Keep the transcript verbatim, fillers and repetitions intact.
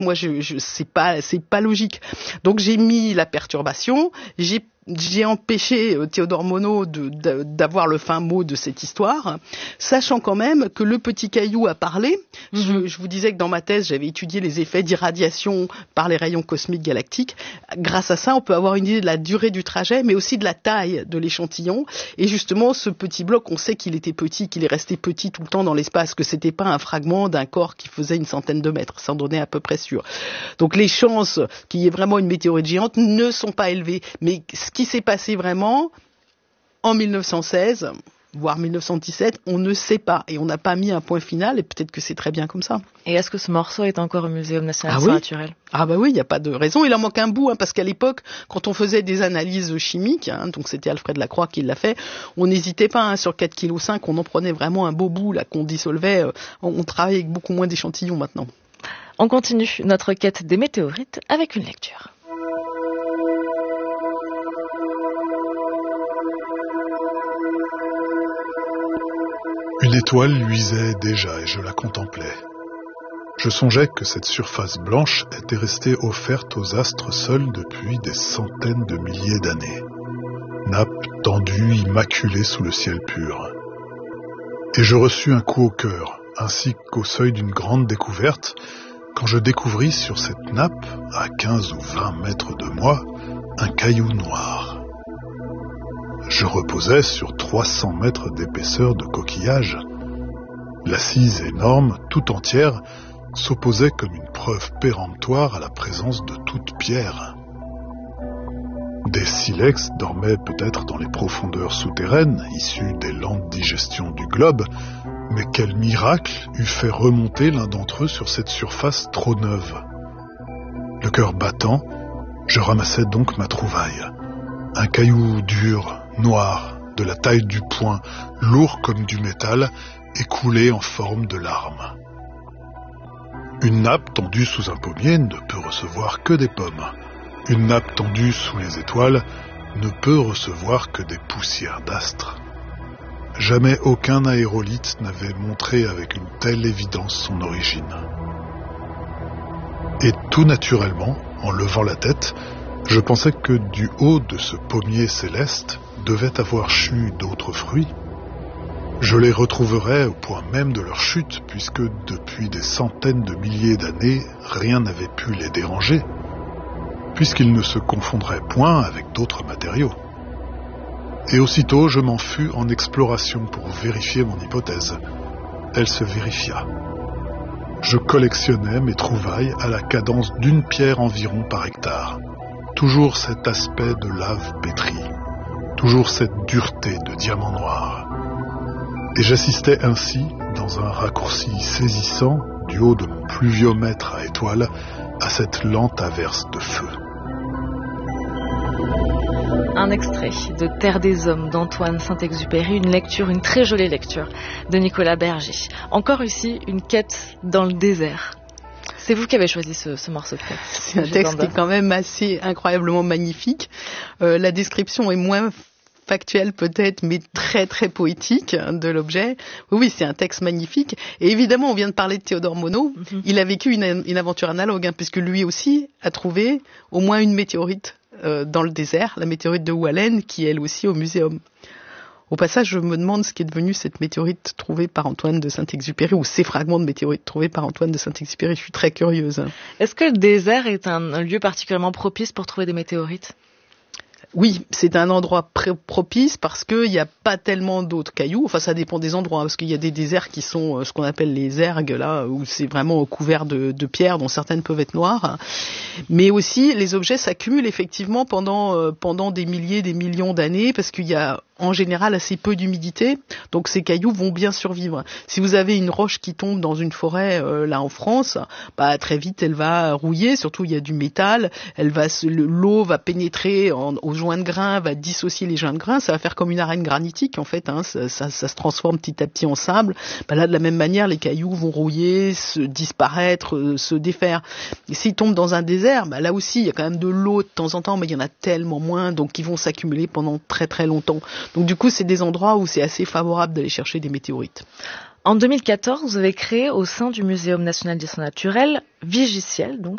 Moi, je, je c'est pas, c'est pas logique. Donc j'ai mis la perturbation, j'ai J'ai empêché Théodore Monod de, de, d'avoir le fin mot de cette histoire, sachant quand même que le petit caillou a parlé. Mmh. Je, je vous disais que dans ma thèse, j'avais étudié les effets d'irradiation par les rayons cosmiques galactiques. Grâce à ça, on peut avoir une idée de la durée du trajet, mais aussi de la taille de l'échantillon. Et justement, ce petit bloc, on sait qu'il était petit, qu'il est resté petit tout le temps dans l'espace, que c'était pas un fragment d'un corps qui faisait une centaine de mètres. Ça en donnait à peu près sûr. Donc les chances qu'il y ait vraiment une météorite géante ne sont pas élevées. Mais ce qui s'est passé vraiment en mille neuf cent seize, voire mille neuf cent dix-sept, on ne sait pas. Et on n'a pas mis un point final, et peut-être que c'est très bien comme ça. Et est-ce que ce morceau est encore au Muséum national ah d'histoire oui naturelle ? Ah bah oui, il n'y a pas de raison. Il en manque un bout, hein, parce qu'à l'époque, quand on faisait des analyses chimiques, hein, donc c'était Alfred Lacroix qui l'a fait, on n'hésitait pas, hein, sur quatre virgule cinq kilos, on en prenait vraiment un beau bout là qu'on dissolvait. Euh, on, on travaille avec beaucoup moins d'échantillons maintenant. On continue notre quête des météorites avec une lecture. Une étoile luisait déjà et je la contemplais. Je songeais que cette surface blanche était restée offerte aux astres seuls depuis des centaines de milliers d'années. Nappe tendue, immaculée sous le ciel pur. Et je reçus un coup au cœur, ainsi qu'au seuil d'une grande découverte, quand je découvris sur cette nappe, à quinze ou vingt mètres de moi, un caillou noir. Je reposais sur trois cents mètres d'épaisseur de coquillage. L'assise énorme, tout entière, s'opposait comme une preuve péremptoire à la présence de toute pierre. Des silex dormaient peut-être dans les profondeurs souterraines, issues des lentes digestions du globe, mais quel miracle eût fait remonter l'un d'entre eux sur cette surface trop neuve. Le cœur battant, je ramassais donc ma trouvaille. Un caillou dur, noir, de la taille du poing, lourd comme du métal, écoulé en forme de larme. Une nappe tendue sous un pommier ne peut recevoir que des pommes. Une nappe tendue sous les étoiles ne peut recevoir que des poussières d'astres. Jamais aucun aérolithe n'avait montré avec une telle évidence son origine. Et tout naturellement, en levant la tête, je pensais que du haut de ce pommier céleste devait avoir chu d'autres fruits. Je les retrouverais au point même de leur chute, puisque depuis des centaines de milliers d'années, rien n'avait pu les déranger, puisqu'ils ne se confondraient point avec d'autres matériaux. Et aussitôt, je m'en fus en exploration pour vérifier mon hypothèse. Elle se vérifia. Je collectionnais mes trouvailles à la cadence d'une pierre environ par hectare. Toujours cet aspect de lave pétrie, toujours cette dureté de diamant noir. Et j'assistais ainsi, dans un raccourci saisissant, du haut de mon pluviomètre à étoiles, à cette lente averse de feu. Un extrait de Terre des Hommes d'Antoine Saint-Exupéry, une lecture, une très jolie lecture de Nicolas Berger. Encore ici, une quête dans le désert. C'est vous qui avez choisi ce, ce morceau de texte. C'est un texte qui est quand même assez incroyablement magnifique. Euh, la description est moins factuelle peut-être, mais très très poétique de l'objet. Oui, oui, c'est un texte magnifique. Et évidemment, on vient de parler de Théodore Monod. Mm-hmm. Il a vécu une, une aventure analogue, hein, puisque lui aussi a trouvé au moins une météorite euh, dans le désert, la météorite de Wallen, qui est elle aussi au muséum. Au passage, je me demande ce qui est devenu cette météorite trouvée par Antoine de Saint-Exupéry, ou ces fragments de météorites trouvés par Antoine de Saint-Exupéry. Je suis très curieuse. Est-ce que le désert est un, un lieu particulièrement propice pour trouver des météorites ? Oui, c'est un endroit pr- propice parce qu'il n'y a pas tellement d'autres cailloux. Enfin, ça dépend des endroits, parce qu'il y a des déserts qui sont euh, ce qu'on appelle les ergues, là, où c'est vraiment couvert de, de pierres, dont certaines peuvent être noires. Mais aussi, les objets s'accumulent effectivement pendant, euh, pendant des milliers, des millions d'années, parce qu'il y a en général assez peu d'humidité, donc ces cailloux vont bien survivre. Si vous avez une roche qui tombe dans une forêt, euh, là en France, bah très vite elle va rouiller, surtout il y a du métal, elle va se, l'eau va pénétrer en, aux joints de grains, va dissocier les joints de grains, ça va faire comme une arène granitique en fait, hein, ça, ça, ça se transforme petit à petit en sable. Bah là de la même manière, les cailloux vont rouiller, se disparaître, euh, se défaire. Et s'ils tombent dans un désert, bah là aussi il y a quand même de l'eau de temps en temps, mais il y en a tellement moins, donc ils vont s'accumuler pendant très très longtemps. Donc du coup, c'est des endroits où c'est assez favorable d'aller chercher des météorites. En deux mille quatorze, vous avez créé au sein du Muséum national d'histoire naturelle Vigiciel, donc